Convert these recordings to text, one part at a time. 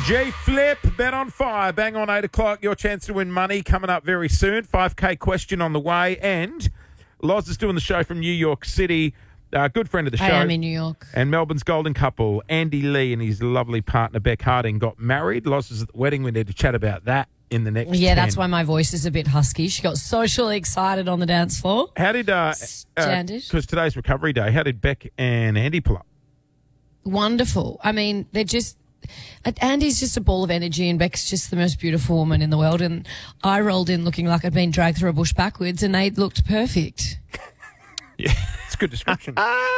G Flip, Bet on Fire, bang on 8 o'clock. Your chance to win money coming up very soon. 5K question on the way. And Loz is doing the show from New York City. Good friend of the show. I am in New York. And Melbourne's golden couple, Andy Lee and his lovely partner, Beck Harding, got married. Loz is at the wedding. We need to chat about that in the next 10. That's why my voice is a bit husky. She got socially excited on the dance floor. How did, because today's recovery day, how did Beck and Andy pull up? Wonderful. I mean, they're just... Andy's just a ball of energy and Beck's just the most beautiful woman in the world, and I rolled in looking like I'd been dragged through a bush backwards and they looked perfect. Yeah, it's a good description.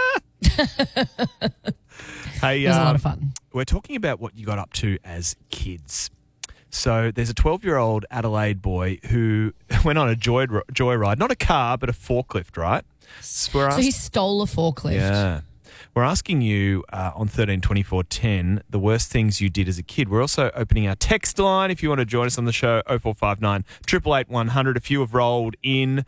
Hey, It was a lot of fun. We're talking about what you got up to as kids. So there's a 12-year-old Adelaide boy who went on a joyride, not a car, but a forklift, right? So he stole a forklift. Yeah. We're asking you on 13 24 10 the worst things you did as a kid. We're also opening our text line if you want to join us on the show, 0459 888 100. A few have rolled in.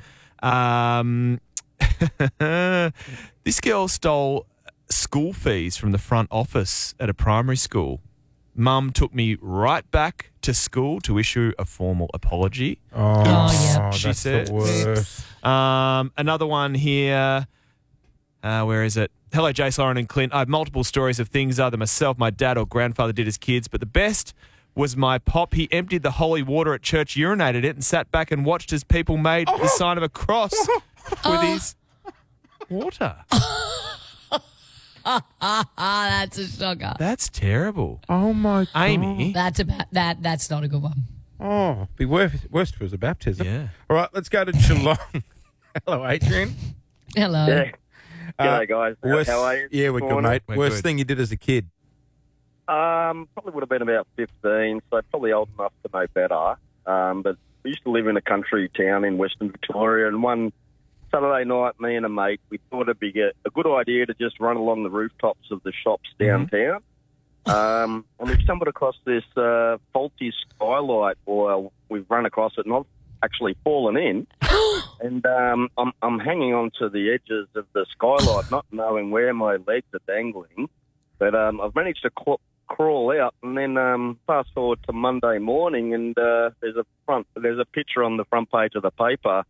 This girl stole school fees from the front office at a primary school. Mum took me right back to school to issue a formal apology. Yeah. She that's said. the worst. Another one here. Where is it? Hello, Jace, Lauren and Clint. I have multiple stories of things either myself, my dad or grandfather did as kids, but the best was my pop. He emptied the holy water at church, urinated it, and sat back and watched as people made the sign of a cross with his water. That's a shocker. That's terrible. Oh, my God. Amy. That's not a good one. Oh, be worst if it was a baptism. Yeah. All right, let's go to Geelong. Hello, Adrian. Hello. Yeah. G'day, guys. How are you? Yeah, we're good, mate. We're Worst good. thing you did as a kid? Probably would have been about 15, so probably old enough to know better. But we used to live in a country town in Western Victoria, and one Saturday night, me and a mate, we thought it'd be a good idea to just run along the rooftops of the shops downtown. And we stumbled across this faulty skylight, or we've run across it, and I've actually fallen in. And I'm hanging on to the edges of the skylight, not knowing where my legs are dangling. But I've managed to crawl out, and then fast forward to Monday morning, and there's a picture on the front page of the paper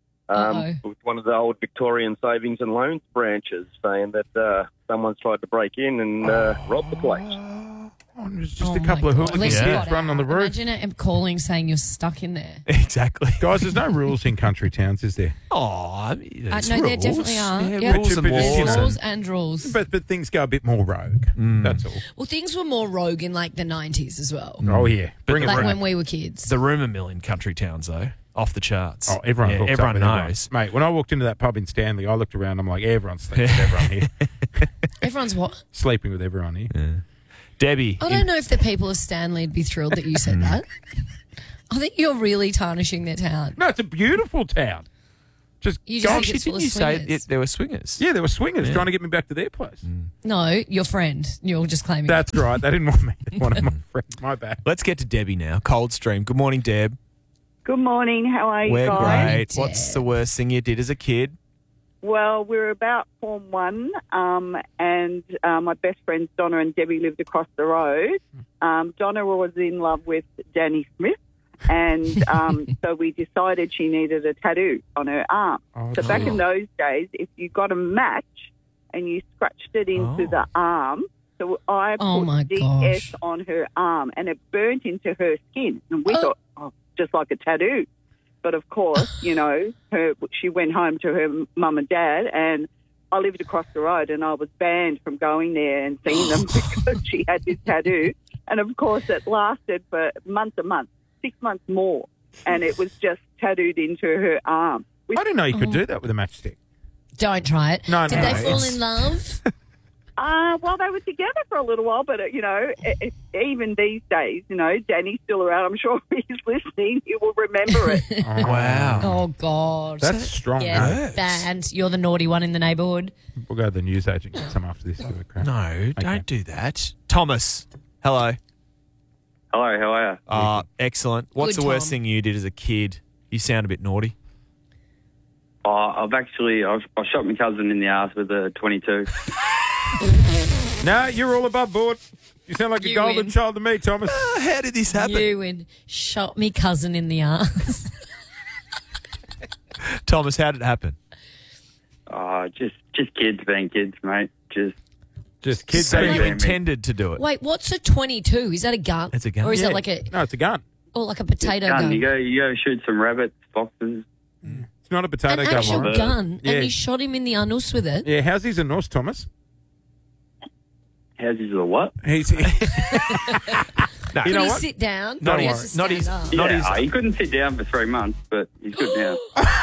with one of the old Victorian Savings and Loans branches saying that someone's tried to break in and rob the place. Oh, it was just Oh a couple my of God. At hooligans least you got running on the out. roof. Imagine it calling saying you're stuck in there. Exactly. Guys, there's no rules in country towns, is there? Oh, No, there definitely are. Yeah, Yeah. rules and But you laws. know- Rules and rules. But things go a bit more rogue. That's all. Well, things were more rogue in like the 90s as well. Oh, yeah. Bring it Like back. when we were kids. The rumour mill in country towns, though, off the charts. Oh, everyone Yeah, hooks up everyone with everyone. knows. Mate, when I walked into that pub in Stanley, I looked around, I'm like, everyone's sleeping with everyone here. Everyone's what? Sleeping with everyone here. Yeah. Debbie. I don't know if the people of Stanley would be thrilled that you said that. I think you're really tarnishing their town. No, it's a beautiful town. Just You go just on. think it's full Didn't of you say swingers. there were swingers? Yeah, there were swingers trying to get me back to their place. No, your friend. You're just claiming. That's right. They didn't want me. They wanted my friend. My bad. Let's get to Debbie now. Coldstream. Good morning, Deb. Good morning. How are you We're guys? great. Deb. What's the worst thing you did as a kid? Well, we were about Form 1, and my best friends Donna and Debbie lived across the road. Donna was in love with Danny Smith, and so we decided she needed a tattoo on her arm. Oh, So back dear. in those days, if you got a match and you scratched it into the arm, so I Oh, my put gosh. DS on her arm, and it burnt into her skin. And we thought, just like a tattoo. But of course, you know, she went home to her mum and dad, and I lived across the road, and I was banned from going there and seeing them because she had this tattoo. And of course, it lasted for months and months, 6 months more, and it was just tattooed into her arm. I didn't know you could do that with a matchstick. Don't try it. No, Did no, they fall it's- in love? Well, they were together for a little while, but, you know, even these days, you know, Danny's still around. I'm sure if he's listening, he will remember it. Wow. Oh, God. That's strong. Yeah, No. banned. You're the naughty one in the neighbourhood. We'll go to the newsagent and get some after this. Give it a crack. No, don't do that. Thomas. Hello. Hello, how are you? Excellent. What's Good, the worst Tom. thing you did as a kid? You sound a bit naughty. I've shot my cousin in the arse with a 22. No, you're all above board. You sound like a You golden win. child to me, Thomas. How did this happen? You and shot me cousin in the arse. Thomas, how did it happen? Just kids being kids, mate. Just kids. So being you wait. intended to do it. Wait, what's a 22? Is that a gun? It's a gun. Or is Yeah. that like a No, it's a gun. potato gun? You go shoot some rabbits, foxes. It's not a potato An gun. actual Lauren. gun, Yeah. and you shot him in the anus with it. Yeah, how's his anus, Thomas? How's his a what? He's. No. You Can know he what? sit down? Not Or he his- has to not stand his- up? Not Yeah, his- he couldn't sit down for 3 months, but he's good now.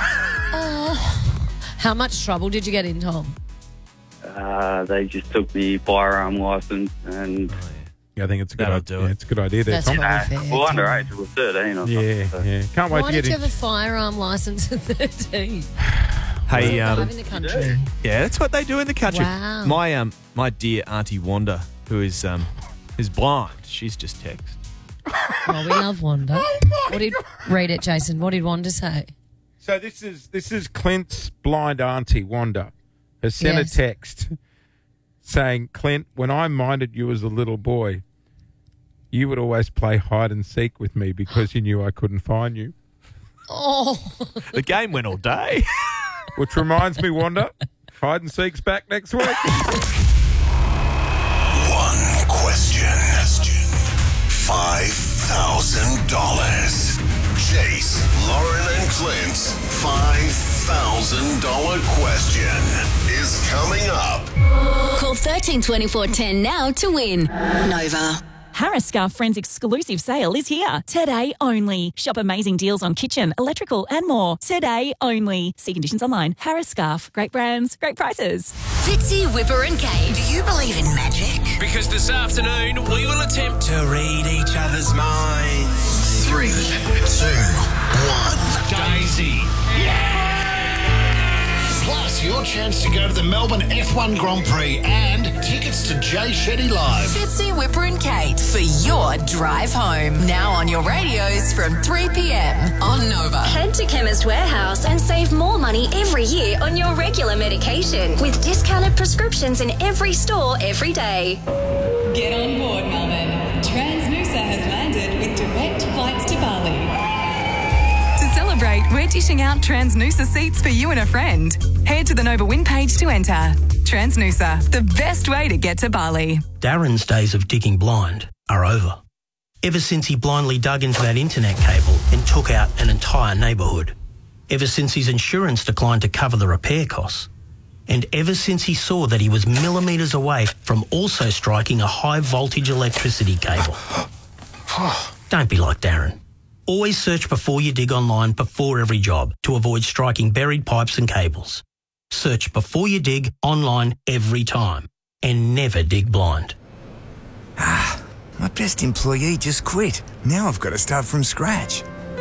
How much trouble did you get in, Tom? They just took the firearm license and Yeah, I think it's a good That'll idea. do it. It's a good idea there, That's Tom. probably fair. well, Tom. underage, it was 13 or Yeah, something. yeah. Can't wait Why to did get you in. have a firearm license at 13? Hey, Drive in the country. yeah, that's what they do in the country. Wow. My dear Auntie Wanda, who is blind, she's just texted. Well, we love Wanda. Read it, Jason. What did Wanda say? So this is Clint's blind auntie Wanda has sent Yes. a text saying, Clint, when I minded you as a little boy, you would always play hide and seek with me because you knew I couldn't find you. Oh, The game went all day. Which reminds me, Wanda, hide and seek's back next week. One question. $5,000. Chase, Lauren and Clint's $5,000 question is coming up. Call 132410 now to win. Nova. Harris Scarf Friends exclusive sale is here. Today only. Shop amazing deals on kitchen, electrical and more. Today only. See conditions online. Harris Scarf. Great brands, great prices. Fitzy, Whipper and Kate. Do you believe in magic? Because this afternoon we will attempt to read each other's minds. 3, 2, 1. Daisy. Plus, your chance to go to the Melbourne F1 Grand Prix and tickets to Jay Shetty Live. Fitzy, Whipper and Kate for your drive home. Now on your radios from 3 p.m. on Nova. Head to Chemist Warehouse and save more money every year on your regular medication with discounted prescriptions in every store every day. Get on board, Melbourne. Transnusa has landed with direct flights to Bali. To celebrate, we're dishing out Transnusa seats for you and a friend. Head to the Nova Win page to enter. Transnusa, the best way to get to Bali. Darren's days of digging blind are over. Ever since he blindly dug into that internet cable and took out an entire neighbourhood. Ever since his insurance declined to cover the repair costs. And ever since he saw that he was millimetres away from also striking a high voltage electricity cable. Don't be like Darren. Always search before you dig online before every job to avoid striking buried pipes and cables. Search before you dig online every time and never dig blind. My best employee just quit. Now I've got to start from scratch.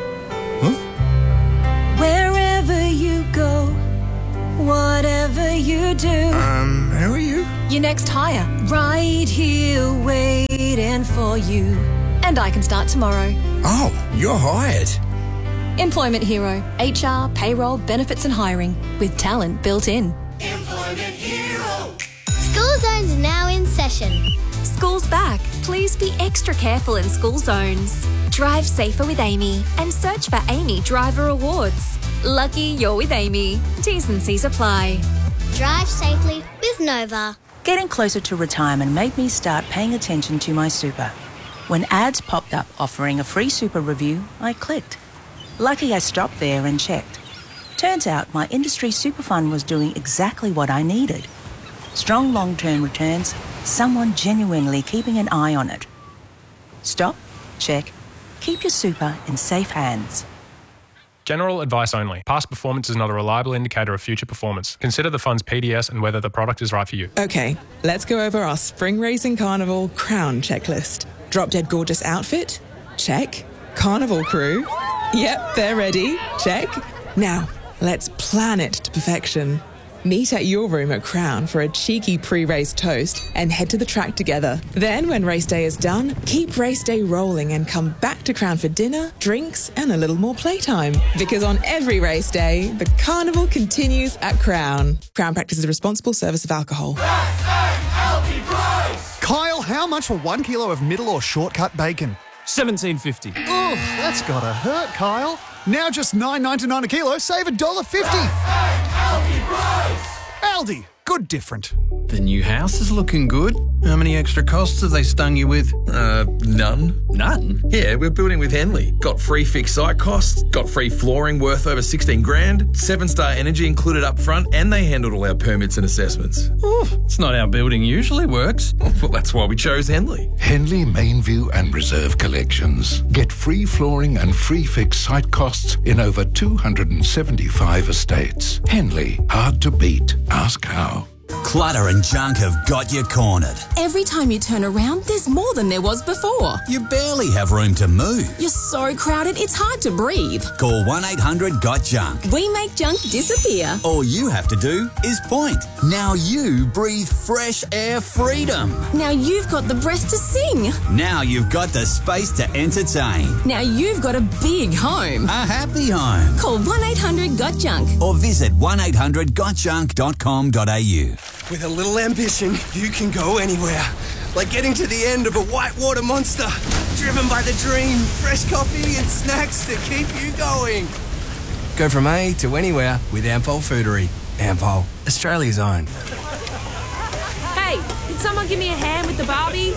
Wherever you go, whatever you do. Who are you? Your next hire, right here waiting for you. And I can start tomorrow. Oh, you're hired. Employment Hero. HR, payroll, benefits and hiring. With talent built in. School Zones are now in session. School's back. Please be extra careful in school zones. Drive safer with Amy and search for Amy Driver Awards. Lucky you're with Amy. T's and C's apply. Drive safely with Nova. Getting closer to retirement made me start paying attention to my super. When ads popped up offering a free super review, I clicked. Lucky I stopped there and checked. Turns out my industry super fund was doing exactly what I needed. Strong long-term returns, someone genuinely keeping an eye on it. Stop, check, keep your super in safe hands. General advice only. Past performance is not a reliable indicator of future performance. Consider the fund's PDS and whether the product is right for you. Okay, let's go over our Spring Racing Carnival Crown checklist. Drop Dead Gorgeous outfit? Check. Carnival crew? Yep, they're ready. Check. Now, let's plan it to perfection. Meet at your room at Crown for a cheeky pre-race toast and head to the track together. Then, when race day is done, keep race day rolling and come back to Crown for dinner, drinks, and a little more playtime. Because on every race day, the carnival continues at Crown. Crown practices responsible service of alcohol. Kyle Well, how much for 1 kilo of middle or shortcut bacon? $17.50. Oh, that's gotta hurt, Kyle. Now just $9.99 a kilo, save $1.50. Aldi, good different. The new house is looking good. How many extra costs have they stung you with? None. None? Yeah, we're building with Henley. Got free fixed site costs, got free flooring worth over 16 grand, 7-star energy included up front, and they handled all our permits and assessments. Ooh, it's not how building usually works. Well, that's why we chose Henley. Henley Mainview and Reserve Collections. Get free flooring and free fixed site costs in over 275 estates. Henley, hard to beat. Ask how. Clutter and junk have got you cornered. Every time you turn around, there's more than there was before. You barely have room to move. You're so crowded, it's hard to breathe. Call 1-800-GOT-JUNK. We make junk disappear. All you have to do is point. Now you breathe fresh air freedom. Now you've got the breath to sing. Now you've got the space to entertain. Now you've got a big home. A happy home. Call 1-800-GOT-JUNK. Or visit 1800gotjunk.com.au. With a little ambition, you can go anywhere. Like getting to the end of a whitewater monster. Driven by the dream, fresh coffee and snacks to keep you going. Go from A to anywhere with Ampol Foodery. Ampol, Australia's own. Hey, can someone give me a hand with the Barbie?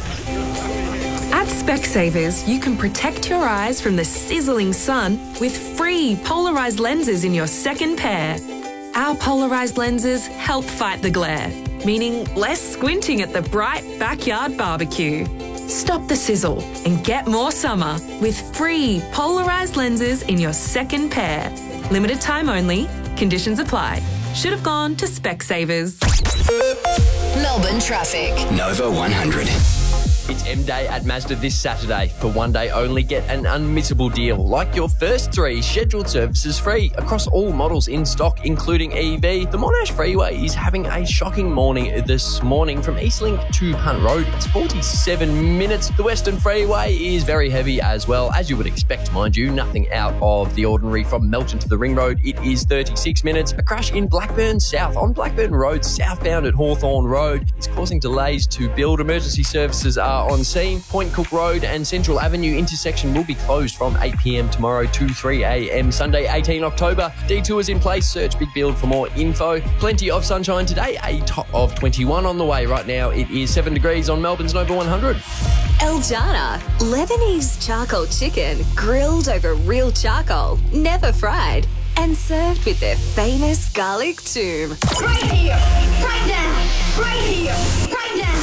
At Specsavers, you can protect your eyes from the sizzling sun with free polarised lenses in your second pair. Our polarised lenses help fight the glare, meaning less squinting at the bright backyard barbecue. Stop the sizzle and get more summer with free polarised lenses in your second pair. Limited time only. Conditions apply. Should have gone to Specsavers. Melbourne traffic. Nova 100. It's M-Day at Mazda this Saturday. For one day only, get an unmissable deal. Like your first 3 scheduled services free across all models in stock, including EV. The Monash Freeway is having a shocking morning this morning from Eastlink to Punt Road. It's 47 minutes. The Western Freeway is very heavy as well, as you would expect, mind you. Nothing out of the ordinary from Melton to the Ring Road. It is 36 minutes. A crash in Blackburn South on Blackburn Road, southbound at Hawthorne Road. It's causing delays to build. Emergency services are on scene. Point Cook Road and Central Avenue intersection will be closed from 8 p.m. tomorrow to 3 a.m. Sunday, 18 October. Detours in place. Search Big Build for more info. Plenty of sunshine today. A top of 21 on the way. Right now it is 7 degrees on Melbourne's Nova 100. El Jana, Lebanese charcoal chicken grilled over real charcoal, never fried, and served with their famous garlic toom. Right here, right now, right here, right now.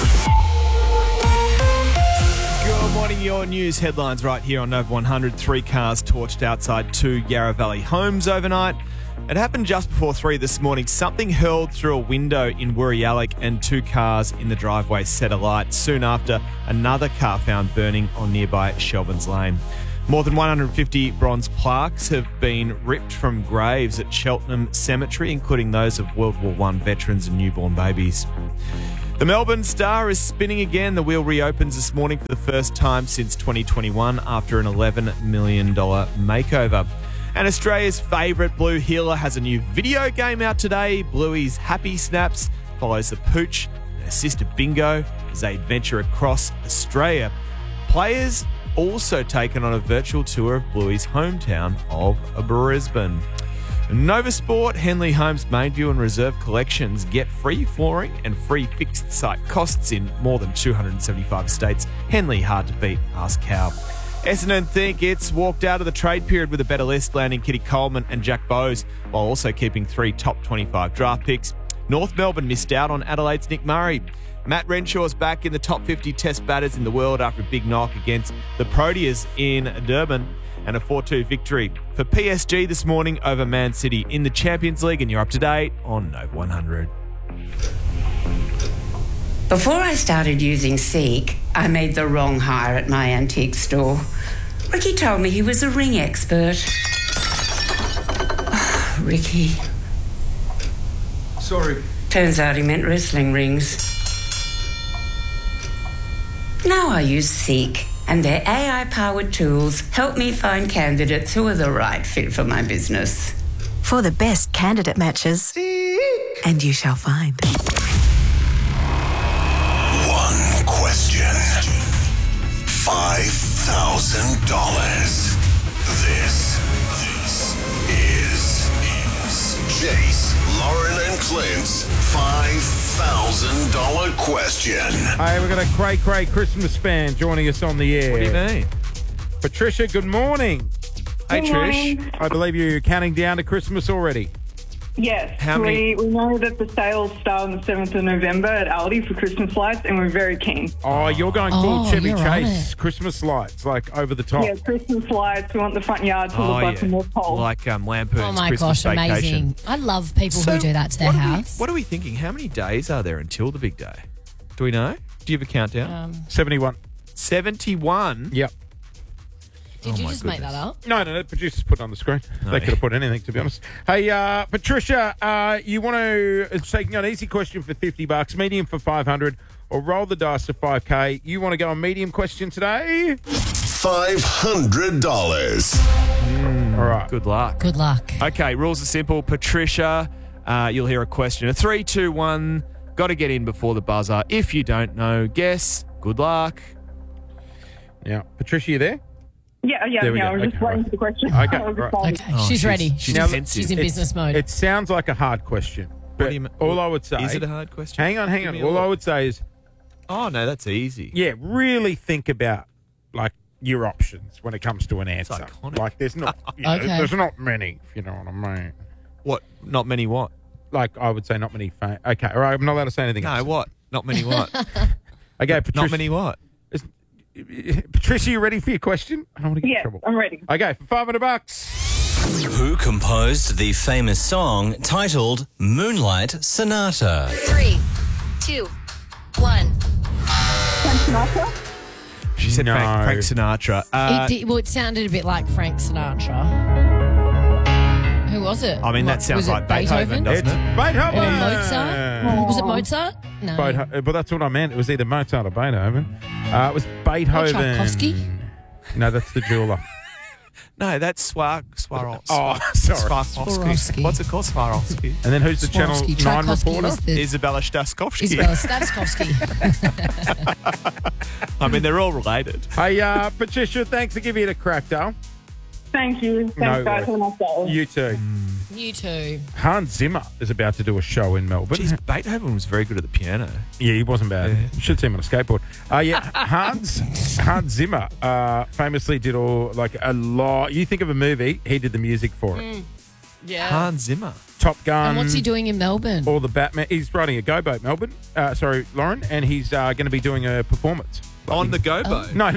Good morning, your news headlines right here on Nova 100. 3 cars torched outside 2 Yarra Valley homes overnight. It happened just before 3 this morning. Something hurled through a window in Woorayalloc and 2 cars in the driveway set alight. Soon after, another car found burning on nearby Shelburne's Lane. More than 150 bronze plaques have been ripped from graves at Cheltenham Cemetery, including those of World War I veterans and newborn babies. The Melbourne Star is spinning again. The wheel reopens this morning for the first time since 2021 after an $11 million makeover. And Australia's favourite Blue Heeler has a new video game out today. Bluey's Happy Snaps follows the Pooch and her sister Bingo as they adventure across Australia. Players also taken on a virtual tour of Bluey's hometown of Brisbane. Nova Sport, Henley Homes, Mainview and Reserve Collections get free flooring and free fixed site costs in more than 275 states. Henley, hard to beat. Ask how. Essendon think it's walked out of the trade period with a better list, landing Kitty Coleman and Jack Bowes, while also keeping 3 top 25 draft picks. North Melbourne missed out on Adelaide's Nick Murray. Matt Renshaw's back in the top 50 test batters in the world after a big knock against the Proteas in Durban and a 4-2 victory for PSG this morning over Man City in the Champions League. And you're up to date on Nova 100. Before I started using Seek, I made the wrong hire at my antique store. Ricky told me he was a ring expert. Oh, Ricky. Sorry. Turns out he meant wrestling rings. Now I use Seek, and their AI-powered tools help me find candidates who are the right fit for my business. For the best candidate matches. Seek. And you shall find. One question. $5,000. This is Jace, Lauren and Clint's $5,000 question. Hey, we've got a Cray Christmas fan joining us on the air. What do you mean? Patricia, good morning. Hey, Good Trish. morning. I believe you're counting down to Christmas already. Yes, How many- we know that the sales start on the 7th of November at Aldi for Christmas lights, and we're very keen. Oh, you're going full Oh, Chevy you're on Chase Christmas lights, like over the top. Yeah, Christmas lights. We want the front yard to look like a North Pole. Like Lampoon's Oh my Christmas gosh, Vacation. amazing. I love people who do that to their house. What are we thinking? How many days are there until the big day? Do we know? Do you have a countdown? 71. 71? Yep. Did you just make that up? No, the producers put it on the screen. They could have put anything, to be honest. Hey, Patricia, you want to take an easy question for $50, medium for $500, or roll the dice for $5K. You want to go on medium question today? $500. All right. Good luck. Good luck. Okay, rules are simple. Patricia, you'll hear a question. A 3, 2, 1. Got to get in before the buzzer. If you don't know, guess. Good luck. Now, Patricia, you there? Yeah, There we I go. was just Okay, waiting for the question. Okay, I was right. excited. Okay, she's ready. She's Now, in it's- business mode. It sounds like a hard question. But all I would say... Is it a hard question? Hang on. Give me a All I look. would say is... Oh, no, that's easy. Yeah, really think about, like, your options when it comes to an answer. Like, there's not... Okay. There's not many, if you know what I mean. What? Not many what? Like, I would say not many... Okay, all right, I'm not allowed to say anything else. No, what? Not many what? Okay, Patricia... Not many what? Patricia, you ready for your question? I don't want to get in Yeah, trouble. I'm ready. Okay, for $500. Who composed the famous song titled Moonlight Sonata? 3, 2, 1. Frank Sinatra? She said No. Frank Sinatra. It sounded a bit like Frank Sinatra. Who was it? I mean, that Was sounds it like Beethoven, doesn't It's it? Beethoven. Or Mozart? Was it Mozart? No. But that's what I meant. It was either Mozart or Beethoven. It was Beethoven. Tchaikovsky? No, that's the jeweler. No, that's Swarovski. Oh, sorry. Swarovski. What's it called? Swarovski. And then who's the Channel 9 Tchaikovsky reporter? was the- Isabella Staskovsky. Isabella Staniskovsky. I mean, they're all related. Hey, Patricia, thanks for giving it a crack, though. Thank you. Thanks, No guys. Have a nice day. You too. You too. Hans Zimmer is about to do a show in Melbourne. Jeez, Beethoven was very good at the piano. Yeah, he wasn't bad. You should see him on a skateboard. Hans Zimmer famously did a lot. You think of a movie, he did the music for it. Yeah. Hans Zimmer. Top Gun. And what's he doing in Melbourne? All the Batman. He's riding a Go-Boat, Melbourne. Sorry, Lauren. And he's going to be doing a performance. On the Go-Boat? No.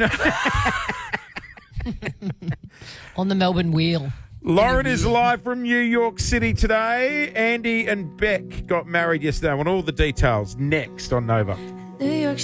On the Melbourne wheel. Lauren is live from New York City today. Andy and Beck got married yesterday. I want all the details next on Nova. New York